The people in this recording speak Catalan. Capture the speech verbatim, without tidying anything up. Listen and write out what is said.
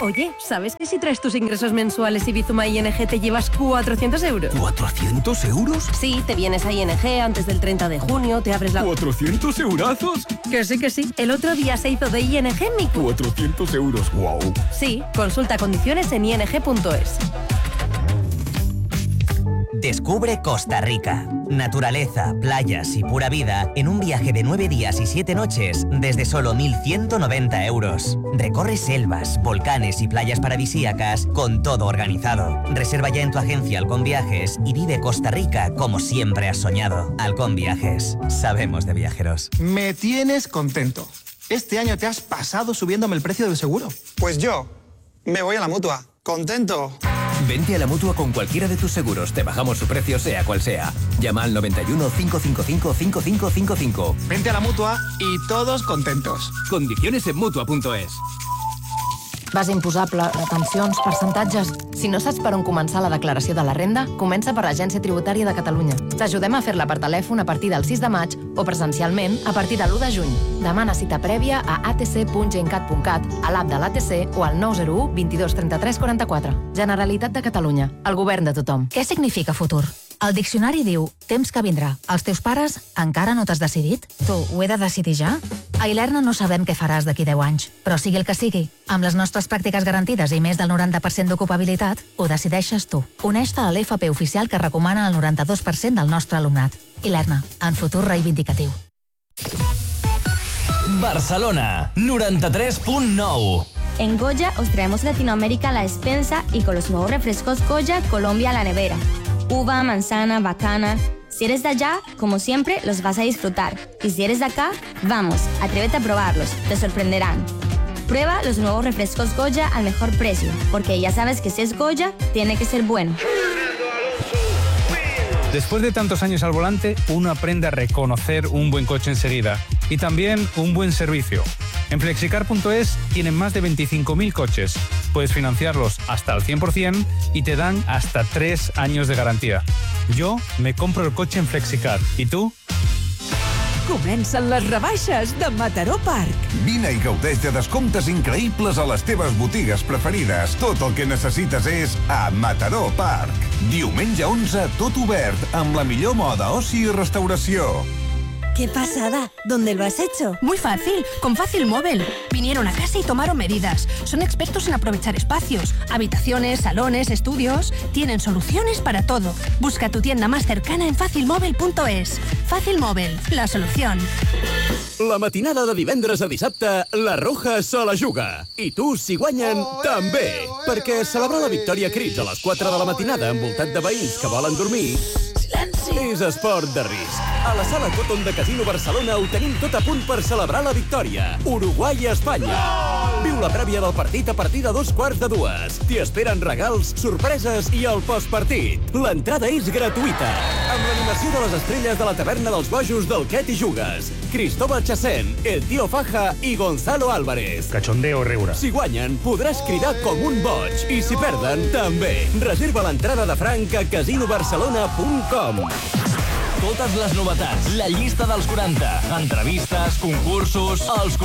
Oye, ¿sabes que si traes tus ingresos mensuales y Bizuma I N G te llevas cuatrocientos euros? ¿cuatrocientos euros? Sí, te vienes a I N G antes del treinta de junio, te abres la... ¿cuatrocientos eurazos? Que sí, que sí. El otro día se hizo de I N G mi... cuatrocientos euros, wow. Sí, consulta condiciones en i n g punto es. Descubre Costa Rica. Naturaleza, playas y pura vida en un viaje de nueve días y siete noches desde solo mil ciento noventa euros. Recorre selvas, volcanes y playas paradisíacas con todo organizado. Reserva ya en tu agencia Halcón Viajes y vive Costa Rica como siempre has soñado. Halcón Viajes. Sabemos de viajeros. Me tienes contento. Este año te has pasado subiéndome el precio del seguro. Pues yo me voy a la Mutua. Contento. Vente a la Mutua con cualquiera de tus seguros. Te bajamos su precio sea cual sea. Llama al noventa y uno, cinco cinco cinco, cinco cinco cinco cinco. Vente a la Mutua y todos contentos. Condiciones en Mutua punto es. Base imposable, retencions, percentatges... Si no saps per on començar la declaració de la renda, comença per l'Agència Tributària de Catalunya. T'ajudem a fer-la per telèfon a partir del sis de maig o presencialment a partir de l'u de juny. Demana cita prèvia a a t c punt gencat punt cat, a l'app de l'A T C o al nou zero u, vint dos, trenta tres, quaranta quatre. Generalitat de Catalunya. El govern de tothom. Què significa futur? El diccionari diu temps que vindrà. Els teus pares encara no t'has decidit? Tu, ho he de decidir ja? A Ilerna no sabem què faràs d'aquí deu anys, però sigui el que sigui, amb les nostres pràctiques garantides i més del noranta per cent d'ocupabilitat, ho decideixes tu. Uneix-te a l'F P oficial que recomana el noranta-dos per cent del nostre alumnat. Ilerna, en futur reivindicatiu. Barcelona, noventa tres punto nueve. En Goya os traemos Latinoamérica a la despensa y con los nuevos refrescos Goya, Colombia a la nevera. Uva, manzana, bacana. Si eres de allá, como siempre, los vas a disfrutar. Y si eres de acá, vamos, atrévete a probarlos, te sorprenderán. Prueba los nuevos refrescos Goya al mejor precio, porque ya sabes que si es Goya, tiene que ser bueno. Después de tantos años al volante, uno aprende a reconocer un buen coche enseguida y también un buen servicio. En flexicar punto es tienen más de veinticinco mil coches. Puedes financiarlos hasta al cien por ciento y te dan hasta tres años de garantía. Yo me compro el coche en Flexicar. ¿Y tú? Comencen les rebaixes de Mataró Park. Vine i gaudeix de descomptes increïbles a les teves botigues preferides. Tot el que necessites és a Mataró Park. Diumenge onze, tot obert, amb la millor moda, oci i restauració. ¡Qué pasada! ¿Dónde lo has hecho? Muy fácil, con Fácil Móvil. Vinieron a casa y tomaron medidas. Son expertos en aprovechar espacios, habitaciones, salones, estudios. Tienen soluciones para todo. Busca tu tienda más cercana en fácil móvil punto es. Fácil Móvil, la solución. La matinada de divendres a dissabte, la Roja se la juga. I tu, si guanyen, oh, també. Oh, perquè celebrar la victòria a crits a les quatre de la matinada envoltat de veïns que volen dormir és esport de risc. A la sala Cotton de Casino Barcelona ho tenim tot a punt per celebrar la victòria. Uruguai i Espanya. Viu la prèvia del partit a partir de dos quarts de dues. T'hi esperen regals, sorpreses i el postpartit. L'entrada és gratuïta. Amb l'animació de les estrelles de la taverna dels bojos del Quet i Jugues. Cristóbal Chacén, El Tío Faja i Gonzalo Álvarez. Cachondeo riure. Si guanyen, podràs cridar com un boig. I si perden, també. Reserva l'entrada de franc a casino barcelona punt com. Totes les novetats, la llista dels quaranta, entrevistes, concursos, els